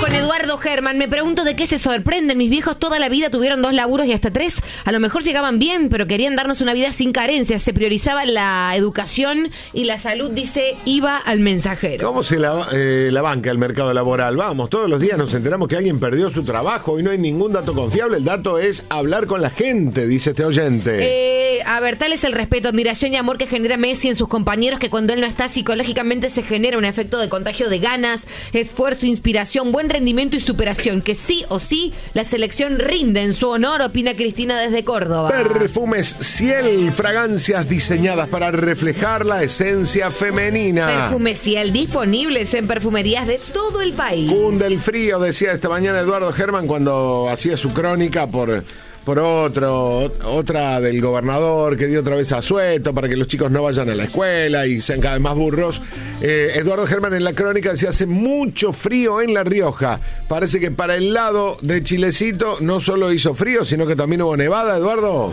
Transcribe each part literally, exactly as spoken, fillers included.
con Eduardo Germán. Me pregunto de qué se sorprenden. Mis viejos toda la vida tuvieron dos laburos y hasta tres. A lo mejor llegaban bien, pero querían darnos una vida sin carencias. Se priorizaba la educación y la salud, dice, iba al mensajero. ¿Cómo se la, eh, la banca el mercado laboral? Vamos, todos los días nos enteramos que alguien perdió su trabajo y no hay ningún dato confiable. El dato es hablar con la gente, dice este oyente. Eh, a ver, tal es el respeto, admiración y amor que genera Messi en sus compañeros, que cuando él no está psicológicamente se genera un efecto de contagio de ganas, esfuerzo, inspiración, buen rendimiento y superación, que sí o sí la selección rinde en su honor, opina Cristina desde Córdoba. Perfumes Ciel, fragancias diseñadas para reflejar la esencia femenina. Perfumes Ciel disponibles en perfumerías de todo el país. Cunde el frío, decía esta mañana Eduardo Germán cuando hacía su crónica por... por otro, otra del gobernador que dio otra vez asueto para que los chicos no vayan a la escuela y sean cada vez más burros. Eh, Eduardo Germán en la crónica decía, hace mucho frío en La Rioja. Parece que para el lado de Chilecito no solo hizo frío, sino que también hubo nevada, Eduardo.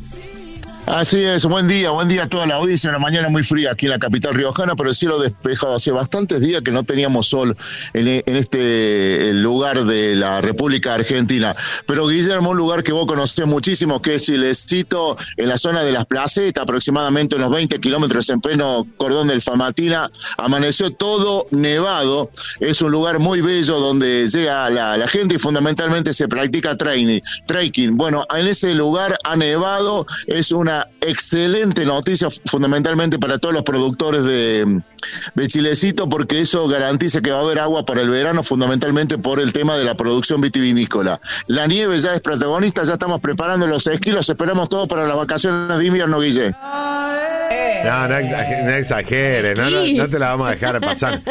Así es, buen día, buen día a toda la audiencia. Una mañana muy fría aquí en la capital riojana, pero el cielo despejado. Hace bastantes días que no teníamos sol en, en este lugar de la República Argentina. Pero Guillermo, un lugar que vos conocés muchísimo, que es Chilecito, en la zona de Las Placetas, aproximadamente unos veinte kilómetros en pleno cordón del Famatina, amaneció todo nevado. Es un lugar muy bello donde llega la, la gente y fundamentalmente se practica training, trekking. Bueno, en ese lugar ha nevado, es una excelente noticia fundamentalmente para todos los productores de, de Chilecito, porque eso garantiza que va a haber agua para el verano, fundamentalmente por el tema de la producción vitivinícola. La nieve ya es protagonista, ya estamos preparando los esquís, los esperamos todos para las vacaciones de invierno, Guille. No, no exageres, no, exagere, no, no, no te la vamos a dejar pasar.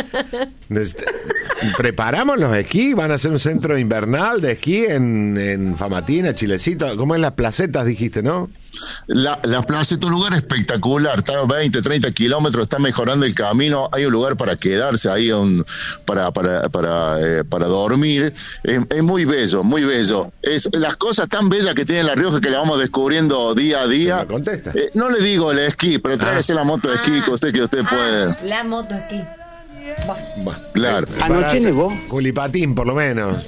Preparamos los esquís, van a hacer un centro invernal de esquí en, en Famatina, Chilecito. ¿Cómo es Las Placetas, dijiste, no? La, la plaza es un lugar espectacular, está a veinte, treinta kilómetros, está mejorando el camino, hay un lugar para quedarse, ahí un, para para para eh, para dormir, es, es muy bello, muy bello. Es las cosas tan bellas que tiene La Rioja que la vamos descubriendo día a día. Contesta. Eh, no le digo el esquí, pero tráigase ah. la moto de esquí ah. que usted que usted ah, puede. La moto esquí. Bah, claro. Anoche nevó. Culipatín, por lo menos.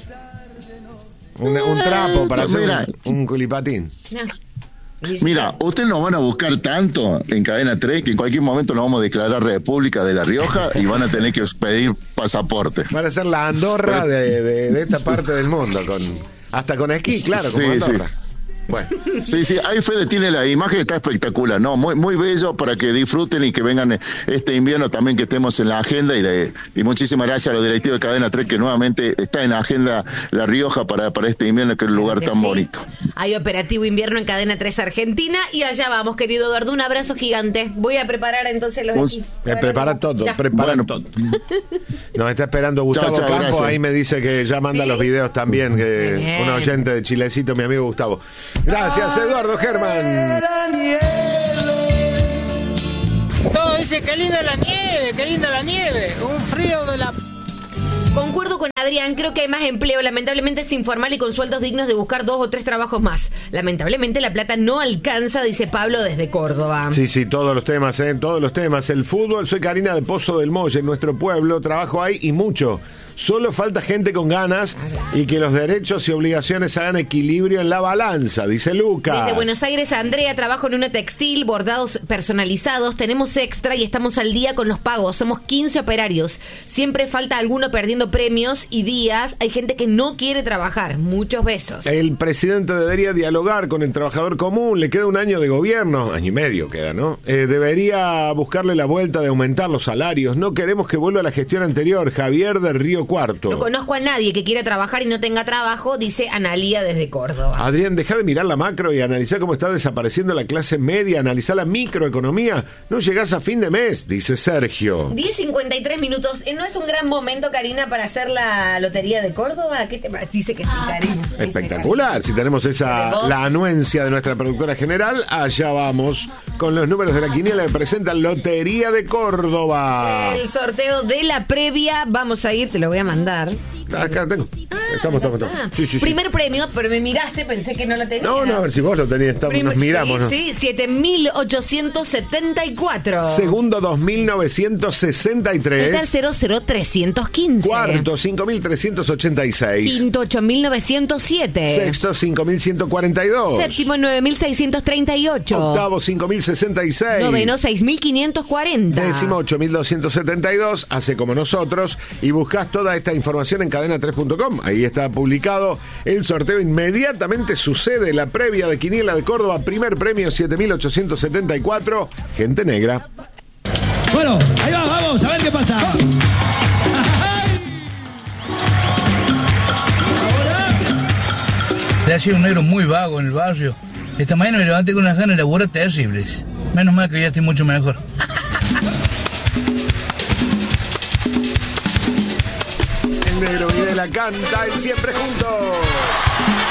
Un, un trapo para hacer Mira, un, un culipatín. No. Mira, ustedes nos van a buscar tanto en Cadena tres que en cualquier momento nos vamos a declarar República de La Rioja y van a tener que pedir pasaporte. Van a ser la Andorra de, de, de esta parte del mundo, con hasta con esquí, claro, como sí, Andorra. Sí. Bueno. Sí, sí, ahí Fede tiene la imagen, está espectacular, ¿no? Muy muy bello para que disfruten y que vengan este invierno también, que estemos en la agenda. Y, le, y muchísimas gracias a los directivos de Cadena tres que nuevamente está en la agenda La Rioja para, para este invierno, que es un lugar tan sí. bonito. Hay operativo invierno en Cadena tres Argentina y allá vamos, querido Eduardo, un abrazo gigante. Voy a preparar entonces los esquís. Me prepara todo, ya. prepara bueno. todo. Nos está esperando Gustavo chao, chao, Campo, gracias. Ahí me dice que ya manda ¿Sí? los videos también, que Bien. un oyente de Chilecito, mi amigo Gustavo. Gracias, Eduardo Germán. Todo dice que linda la nieve, que linda la nieve. Un frío de la... Concuerdo con Adrián, creo que hay más empleo, lamentablemente es informal y con sueldos dignos de buscar dos o tres trabajos más. Lamentablemente la plata no alcanza, dice Pablo desde Córdoba. Sí, sí, todos los temas, ¿eh? Todos los temas. El fútbol, soy Karina de Pozo del Molle, en nuestro pueblo, trabajo hay y mucho. Solo falta gente con ganas y que los derechos y obligaciones hagan equilibrio en la balanza, dice Lucas. Desde Buenos Aires, Andrea, trabajo en una textil, bordados personalizados, tenemos extra y estamos al día con los pagos, somos quince operarios, siempre falta alguno perdiendo premios y días, hay gente que no quiere trabajar, muchos besos. El presidente debería dialogar con el trabajador común, le queda un año de gobierno, año y medio queda, ¿no? Eh, debería buscarle la vuelta de aumentar los salarios, no queremos que vuelva a la gestión anterior. Javier de Río Cuarto. No conozco a nadie que quiera trabajar y no tenga trabajo, dice Analía desde Córdoba. Adrián, deja de mirar la macro y analizar cómo está desapareciendo la clase media, analizar la microeconomía. No llegás a fin de mes, dice Sergio. diez cincuenta y tres minutos. ¿No es un gran momento, Karina, para hacer la lotería de Córdoba? ¿Qué te dice que sí, Karina? Espectacular. Karina. Si tenemos esa la anuencia de nuestra productora general, allá vamos con los números de la quiniela que presenta Lotería de Córdoba. El sorteo de la previa, vamos a ir, te lo voy a mandar. Acá tengo. Ah, Estamos, estamos, Ah, estamos. Sí, sí, sí. Primer premio, pero me miraste, pensé que no lo tenías. No, no, a ver si vos lo tenías. Estamos, Primer- nos miramos, ¿no? Sí, sí, siete mil ochocientos setenta y cuatro. Segundo, dos mil novecientos sesenta y tres. Tercero, cero trescientos quince. Cuarto, cinco mil trescientos ochenta y seis. Quinto, ocho mil novecientos siete. Sexto, cinco mil ciento cuarenta y dos. Séptimo, nueve mil seiscientos treinta y ocho. Octavo, cinco mil sesenta y seis. Noveno, seis mil quinientos cuarenta. Décimo, ocho mil doscientos setenta y dos. Hace como nosotros y buscás toda esta información en cadena tres punto com. Ahí está publicado el sorteo. Inmediatamente sucede la previa de Quiniela de Córdoba. Primer premio, siete mil ochocientos setenta y cuatro. Gente negra. Bueno, ahí va, vamos, a ver qué pasa. Te ha sido un negro muy vago en el barrio. Esta mañana me levanté con unas ganas de laburar terribles. Menos mal que ya estoy mucho mejor. El negro Videla canta el Siempre Juntos.